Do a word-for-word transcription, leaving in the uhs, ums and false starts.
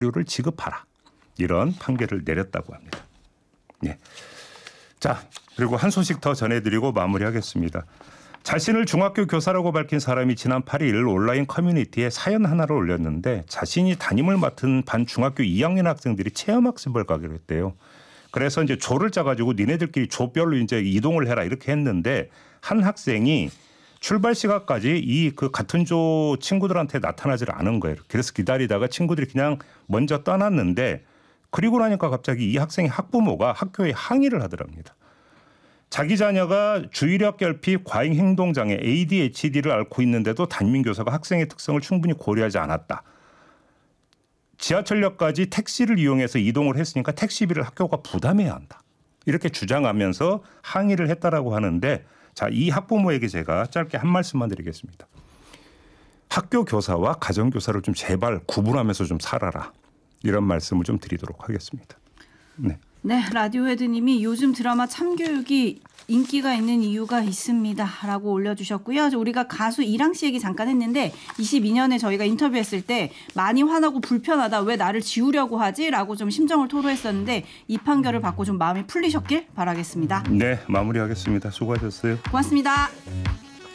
를 지급하라. 이런 판결을 내렸다고 합니다. 예. 자, 그리고 한 소식 더 전해드리고 마무리하겠습니다. 자신을 중학교 교사라고 밝힌 사람이 지난 팔 일 온라인 커뮤니티에 사연 하나를 올렸는데 자신이 담임을 맡은 반 중학교 이 학년 학생들이 체험학습을 가기로 했대요. 그래서 이제 조를 짜가지고 니네들끼리 조별로 이제 이동을 해라 이렇게 했는데 한 학생이 출발 시간까지 이 그 같은 조 친구들한테 나타나질 않은 거예요. 그래서 기다리다가 친구들이 그냥 먼저 떠났는데 그리고 나니까 갑자기 이 학생의 학부모가 학교에 항의를 하더랍니다. 자기 자녀가 주의력 결핍, 과잉 행동 장애 에이디에이치디를 앓고 있는데도 담임교사가 학생의 특성을 충분히 고려하지 않았다. 지하철역까지 택시를 이용해서 이동을 했으니까 택시비를 학교가 부담해야 한다. 이렇게 주장하면서 항의를 했다라고 하는데 자, 이 학부모에게 제가 짧게 한 말씀만 드리겠습니다. 학교 교사와 가정 교사를 좀 제발 구분하면서 좀 살아라. 이런 말씀을 좀 드리도록 하겠습니다. 네. 네, 라디오 헤드님이 요즘 드라마 참교육이 인기가 있는 이유가 있습니다 라고 올려주셨고요. 우리가 가수 이랑 씨 얘기 잠깐 했는데 이십이 년에 저희가 인터뷰했을 때 많이 화나고 불편하다. 왜 나를 지우려고 하지? 라고 좀 심정을 토로했었는데 이 판결을 받고 좀 마음이 풀리셨길 바라겠습니다. 네, 마무리하겠습니다. 수고하셨어요. 고맙습니다.